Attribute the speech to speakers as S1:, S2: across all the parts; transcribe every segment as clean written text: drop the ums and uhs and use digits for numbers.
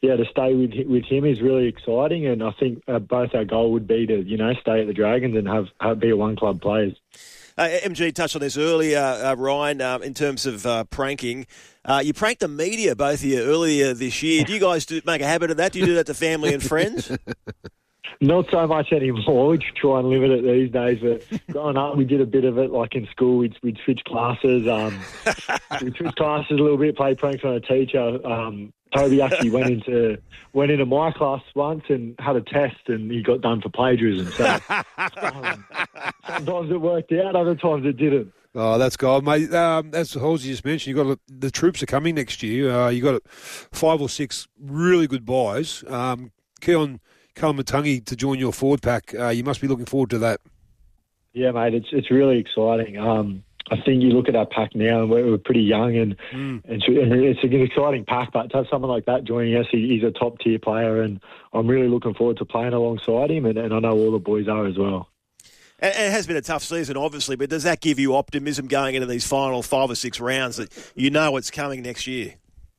S1: to stay with him is really exciting, and I think both our goal would be to stay at the Dragons and be a one club players.
S2: MG touched on this earlier, Ryan, in terms of pranking. You pranked the media, both of you, earlier this year. Do you guys make a habit of that? Do you do that to family and friends?
S1: Not so much anymore. We try and limit it these days. But growing up, we did a bit of it. Like in school, we'd switch classes. We'd switch classes a little bit, play pranks on a teacher. Toby actually went into my class once and had a test, and he got done for plagiarism. So sometimes it worked out, other times it didn't.
S3: Oh, that's gold, mate. As Halsey just mentioned, the troops are coming next year. You got 5 or 6 really good buys. Keon Kalamatangi to join your forward pack. You must be looking forward to that. Yeah,
S1: mate. It's really exciting. I think you look at our pack now, and we're pretty young, and it's an exciting pack. But to have someone like that joining us, he's a top tier player, and I'm really looking forward to playing alongside him. And I know all the boys are as well.
S2: And it has been a tough season, obviously, but does that give you optimism going into these final 5 or 6 rounds that you know what's coming next year?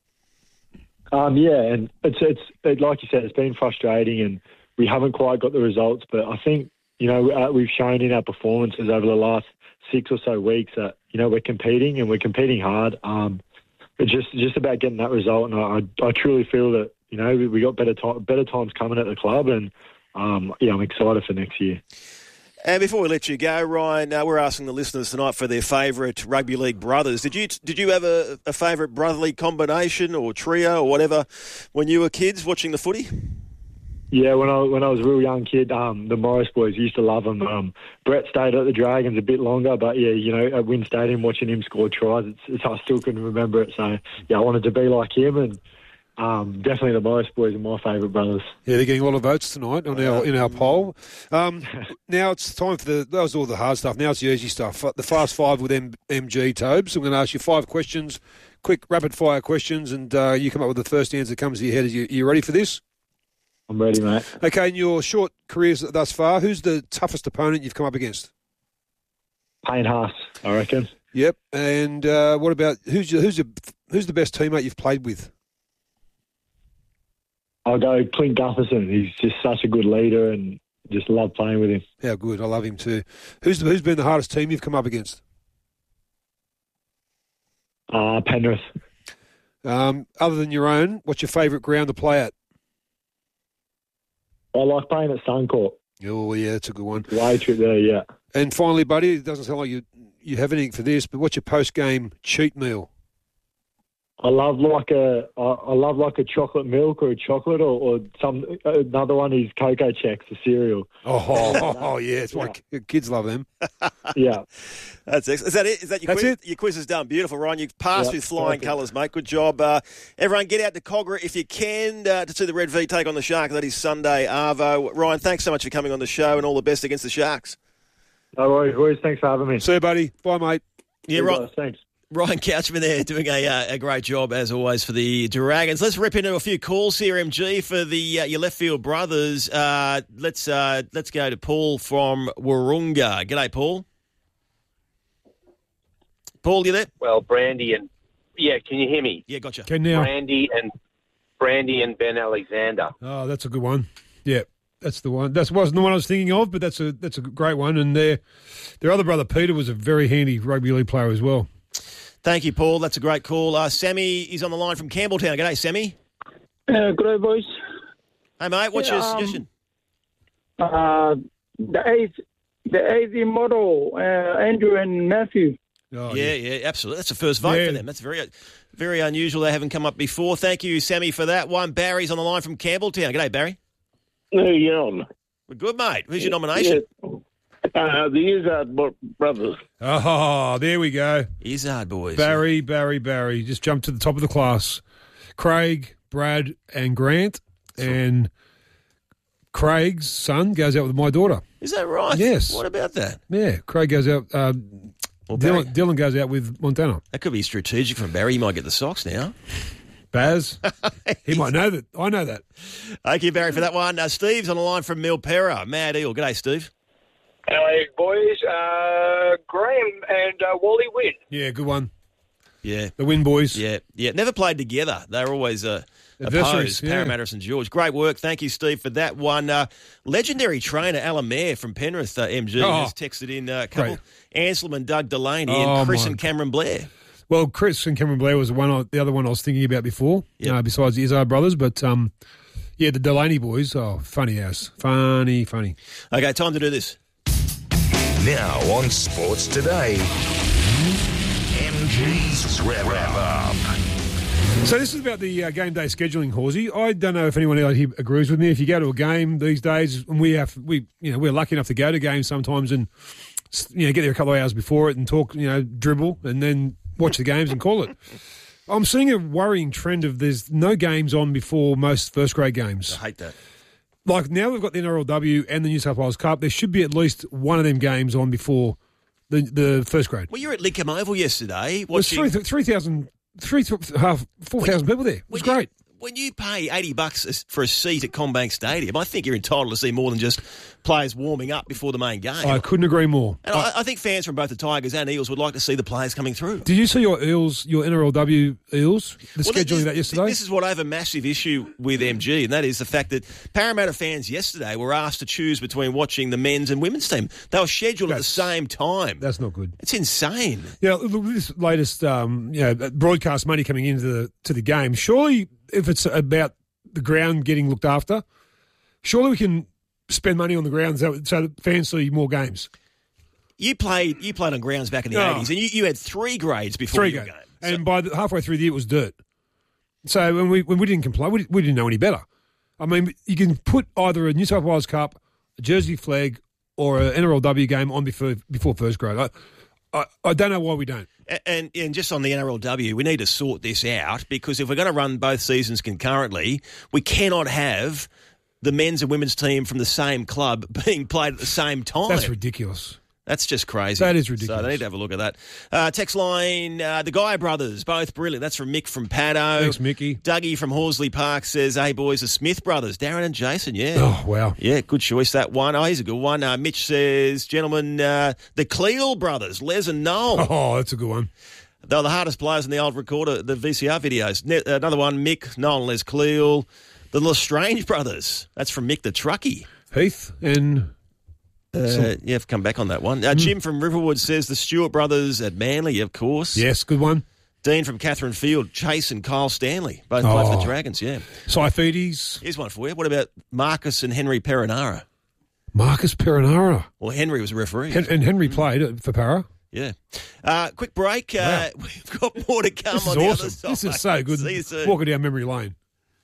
S1: Yeah, and it's like you said, it's been frustrating, and we haven't quite got the results. But I think we've shown in our performances over the last 6 or so weeks that we're competing, and we're competing hard. It's just about getting that result, and I truly feel that we got better times coming at the club, and I'm excited for next year.
S2: And before we let you go, Ryan, we're asking the listeners tonight for their favourite rugby league brothers. Did you have a favourite brotherly combination or trio or whatever when you were kids watching the footy?
S1: Yeah, when I was a real young kid, the Morris boys used to love them. Brett stayed at the Dragons a bit longer, but at Wynn Stadium watching him score tries, I still couldn't remember it. So I wanted to be like him, and definitely the Morris boys are my favourite brothers.
S3: Yeah, they're getting a lot of votes tonight in our poll. Now it's time for that was all the hard stuff. Now it's the easy stuff. The Fast Five with MG Tobes. I'm going to ask you 5 questions, quick rapid fire questions, and you come up with the first answer that comes to your head. Are you ready for this?
S1: I'm ready, mate.
S3: Okay, in your short careers thus far, who's the toughest opponent you've come up against?
S1: Payne Haas, I reckon.
S3: Yep. And what about who's the best teammate you've played with?
S1: I'll go Clint Gutherson. He's just such a good leader, and just love playing with him.
S3: How good. I love him too. Who's been the hardest team you've come up against?
S1: Penrith.
S3: Other than your own, what's your favourite ground to play at?
S1: I like playing at Suncorp.
S3: Oh, yeah, that's a good one.
S1: Way trip there, yeah.
S3: And finally, buddy, it doesn't sound like you have anything for this, but what's your post-game cheat meal?
S1: I love like a chocolate milk or a chocolate or another one is Cocoa Chex, the cereal.
S3: Oh yeah, it's like kids love them.
S1: Yeah,
S2: that's excellent. Is that it? Is that your
S3: that's
S2: quiz?
S3: It?
S2: Your quiz is done. Beautiful, Ryan. You've passed with flying colours, mate. Good job. Everyone, get out to Cogra if you can to see the Red V take on the Sharks. That is Sunday, Arvo. Ryan, thanks so much for coming on the show, and all the best against the Sharks.
S1: No worries, boys. Thanks for having me.
S3: See you, buddy. Bye, mate.
S2: Yeah, right.
S1: Thanks.
S2: Ryan Couchman there doing a great job, as always, for the Dragons. Let's rip into a few calls here, MG, for the your left field brothers. Let's go to Paul from Wahroonga. G'day, Paul. Paul, you there?
S4: Well, Brandy and... Yeah, can you hear me?
S2: Yeah, gotcha.
S3: Can now.
S4: Brandy and Ben Alexander.
S3: Oh, that's a good one. Yeah, that's the one. That wasn't the one I was thinking of, but that's a great one. And their other brother, Peter, was a very handy rugby league player as well.
S2: Thank you, Paul. That's a great call. Sammy is on the line from Campbelltown. G'day, Sammy.
S5: Good day, boys.
S2: Hey, mate. What's your suggestion?
S5: The AZ model, Andrew and Matthew.
S2: Oh, yeah, absolutely. That's the first vote for them. That's very, very unusual. They haven't come up before. Thank you, Sammy, for that one. Barry's on the line from Campbelltown. G'day, Barry.
S6: How you on?
S2: We're good, mate. Who's your nomination?
S6: Yeah. The Izzard brothers.
S3: Oh, there we go.
S2: Izzard boys.
S3: Barry. Just jumped to the top of the class. Craig, Brad, and Grant. And Craig's son goes out with my daughter.
S2: Is that right?
S3: Yes.
S2: What about that?
S3: Yeah, Craig goes out. Dylan goes out with Montana.
S2: That could be strategic from Barry. He might get the socks now.
S3: Baz, he might know that. I know that.
S2: Thank you, Barry, for that one. Steve's on the line from Milperra. Mad Eel. G'day, Steve.
S7: How are you, boys? Graham and Wally Wynn.
S3: Yeah, good one.
S2: Yeah.
S3: The Wynn boys.
S2: Yeah. Never played together. They were always
S3: Adversaries,
S2: opposed Parramatta St George. Great work. Thank you, Steve, for that one. Legendary trainer Alan Mayer from Penrith, MG, has texted in a couple. Anselm and Doug Delaney and Chris and Cameron Blair.
S3: Well, Chris and Cameron Blair was the other one I was thinking about before, besides the Izzo brothers. But, the Delaney boys, funny ass. Funny.
S2: Okay, time to do this.
S8: Now on Sports Today, MG's Wrap-Up.
S3: So this is about the game day scheduling, Horsey. I don't know if anyone out here agrees with me. If you go to a game these days, and we're lucky enough to go to games sometimes and get there a couple of hours before it and talk, dribble, and then watch the games and call it. I'm seeing a worrying trend of there's no games on before most first grade games.
S2: I hate that.
S3: Like now we've got the NRLW and the New South Wales Cup. There should be at least one of them games on before the first grade.
S2: Well, you were at Lincoln Oval yesterday.
S3: There's 4,000 people there. It was great.
S2: When you pay $80 for a seat at CommBank Stadium, I think you're entitled to see more than just players warming up before the main game.
S3: I couldn't agree more.
S2: And I think fans from both the Tigers and Eels would like to see the players coming through.
S3: Did you see your NRLW Eels, scheduling that yesterday?
S2: This is what I have a massive issue with MG, and that is the fact that Parramatta fans yesterday were asked to choose between watching the men's and women's team. They were scheduled at the same time.
S3: That's not good.
S2: It's insane.
S3: Yeah, this latest broadcast money coming into the game, surely if it's about the ground getting looked after, surely we can spend money on the ground so that fans see more games. You played
S2: on grounds back in the 80s, and you had 3 grades before your game.
S3: And by halfway through the year, it was dirt. So when we didn't complain, we didn't know any better. I mean, you can put either a New South Wales Cup, a Jersey Flag, or an NRLW game on before first grade. I don't know why we don't.
S2: And just on the NRLW, we need to sort this out, because if we're going to run both seasons concurrently, we cannot have the men's and women's team from the same club being played at the same time.
S3: That's ridiculous.
S2: That's just crazy.
S3: That is ridiculous.
S2: So they need to have a look at that. Text line, the Guy brothers, both brilliant. That's from Mick from Paddo.
S3: Thanks, Mickey.
S2: Dougie from Horsley Park says, hey, boys, the Smith brothers, Darren and Jason, yeah.
S3: Oh, wow.
S2: Yeah, good choice, that one. Oh, he's a good one. Mitch says, gentlemen, the Cleal brothers, Les and Noel.
S3: Oh, that's a good one.
S2: They were the hardest players in the old recorder, the VCR videos. Another one, Mick, Noel and Les Cleal. The Lestrange brothers. That's from Mick the Truckie.
S3: Heath and...
S2: I've come back on that one. Jim from Riverwood says the Stewart brothers at Manly, of course.
S3: Yes, good one.
S2: Dean from Catherine Field, Chase and Kyle Stanley, both played for the Dragons, yeah.
S3: Saifides.
S2: Here's one for you. What about Marcus and Henry Perinara?
S3: Marcus Perinara.
S2: Well, Henry was a referee.
S3: And Henry played for Para.
S2: Yeah. Quick break. Wow. We've got more to come
S3: on
S2: the
S3: awesome.
S2: other side.
S3: This is so good.
S2: See you soon.
S3: Walking down memory lane.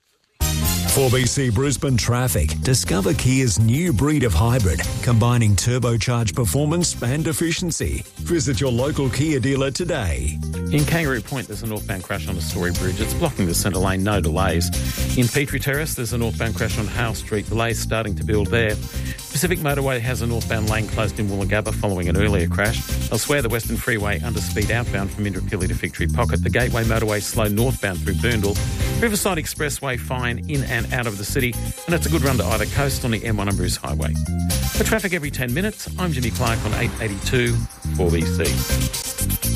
S9: 4BC Brisbane Traffic. Discover Kia's new breed of hybrid, combining turbocharged performance and efficiency. Visit your local Kia dealer today.
S10: In Kangaroo Point, there's a northbound crash on a Story Bridge. It's blocking the centre lane, no delays. In Petrie Terrace, there's a northbound crash on Howe Street. Delays starting to build there. Pacific Motorway has a northbound lane closed in Woolloongabba following an earlier crash. Elsewhere, the Western Freeway under speed outbound from Indooroopilly to Victory Pocket. The Gateway Motorway slow northbound through Boondall. Riverside Expressway fine in and out of the city. And it's a good run to either coast on the M1 and Bruce Highway. For traffic every 10 minutes, I'm Jimmy Clark on 882 4BC.